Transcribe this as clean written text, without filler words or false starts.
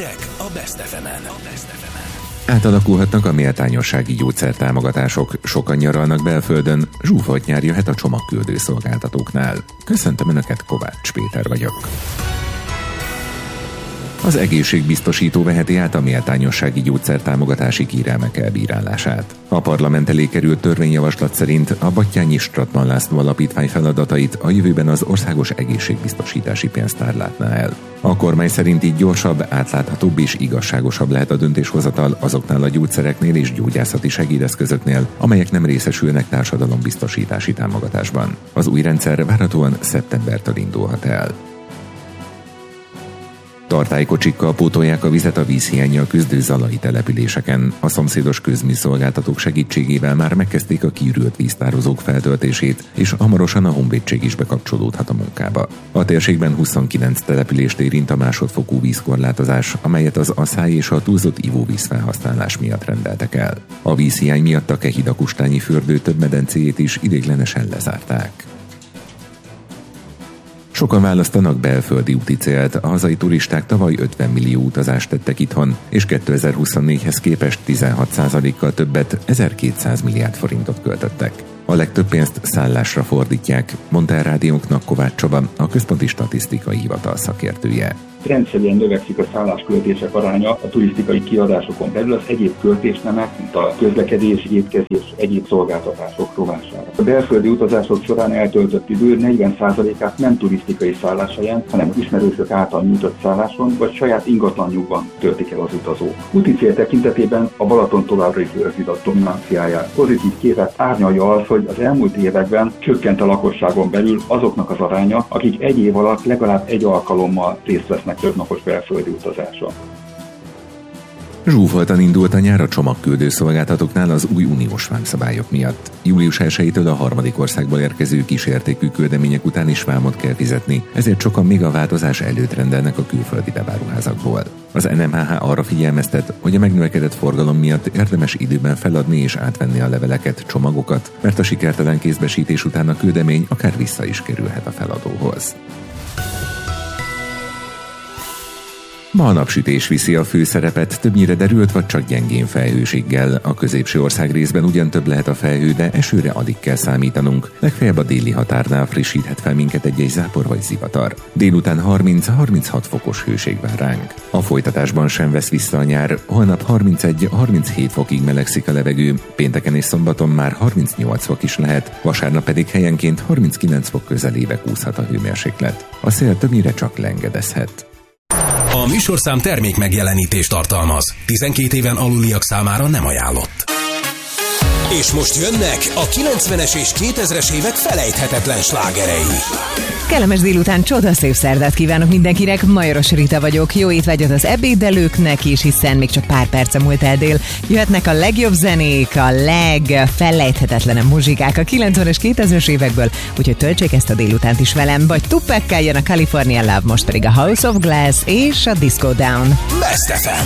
Hírek a Best FM-en. Átalakulhatnak a méltányossági gyógyszertámogatások, sokan nyaralnak belföldön, zsúfolt nyár jöhet a csomagküldő szolgáltatóknál. Köszöntöm Önöket, Kovács Péter vagyok. Az egészségbiztosító veheti át a méltányossági gyógyszertámogatási kérelmek elbírálását. A parlament elé került törvényjavaslat szerint a Batthyány Stratman László Alapítvány feladatait a jövőben az Országos Egészségbiztosítási Pénztár látná el. A kormány szerint így gyorsabb, átláthatóbb és igazságosabb lehet a döntéshozatal azoknál a gyógyszereknél és gyógyászati segédeszközöknél, amelyek nem részesülnek társadalombiztosítási támogatásban. Az új rendszer várhatóan szeptembertől indulhat el. Tartálykocsikkal pótolják a vizet a vízhiánnyal küzdő zalai településeken. A szomszédos közműszolgáltatók segítségével már megkezdték a kiürült víztározók feltöltését, és hamarosan a honvédség is bekapcsolódhat a munkába. A térségben 29 települést érint a másodfokú vízkorlátozás, amelyet az asszály és a túlzott ivóvíz felhasználás miatt rendeltek el. A vízhiány miatt a Kehida-Kustányi fürdő több medencéjét is ideiglenesen lezárták. Sokan választanak belföldi úti célt, a hazai turisták tavaly 50 millió utazást tettek itthon, és 2024-hez képest 16%-kal többet, 1200 milliárd forintot költöttek. A legtöbb pénzt szállásra fordítják, mondta el rádiónknak Kovács Csaba, a Központi Statisztikai Hivatal szakértője. Rendszerűen növekszik a szállásköltések aránya a turisztikai kiadásokon belül az egyéb költésnemek, mint a közlekedés, étkezés, egyéb szolgáltatások rovására. A belföldi utazások során eltöltött idő 40%-át nem turisztikai szállás helyen, hanem ismerősök által nyújtott szálláson vagy saját ingatlanjukban töltik el az utazók. Úti cél tekintetében a Balaton továbbra is őrzi a dominanciáját. Pozitív képet árnyalja az, hogy az elmúlt években csökkent a lakosságon belül azoknak az aránya, akik egy év alatt legalább egy alkalommal részt vesznek többnapos belföldi utazásra. Zsúfoltan indult a nyár a csomagküldő szolgáltatóknál az új uniós vámszabályok miatt. Július 1-től a harmadik országból érkező kisértékű küldemények után is vámot kell fizetni, ezért sokan még a változás előtt rendelnek a külföldi bebáruházakból. Az NMHH arra figyelmeztet, hogy a megnövekedett forgalom miatt érdemes időben feladni és átvenni a leveleket, csomagokat, mert a sikertelen kézbesítés után a küldemény akár vissza is kerülhet a feladóhoz. Ma a napsütés viszi a főszerepet, többnyire derült vagy csak gyengén felhőséggel. A középső ország részben ugyan több lehet a felhő, de esőre alig kell számítanunk. Legfeljebb a déli határnál frissíthet fel minket egy zápor vagy zivatar. Délután 30-36 fokos hőség vár ránk. A folytatásban sem vesz vissza a nyár, holnap 31-37 fokig melegszik a levegő, pénteken és szombaton már 38 fok is lehet, vasárnap pedig helyenként 39 fok közelébe kúszhat a hőmérséklet. A szél többnyire csak lengedezhet. A műsorszám termék megjelenítést tartalmaz. 12 éven aluliak számára nem ajánlott. És most jönnek a 90-es és 2000-es évek felejthetetlen slágerei. Kellemes délután, csodaszép szerdát kívánok mindenkinek, Majoros Rita vagyok. Jó étvágyat az ebédelőknek is, hiszen még csak pár perce múlt el dél. Jöhetnek a legjobb zenék, a legfelejthetetlenebb muzsikák a 90-es, 2000-es évekből, úgyhogy töltsék ezt a délutánt is velem. Vagy Tupac-kel jön a California Love, most pedig a House of Glass és a Disco Down. Best FM.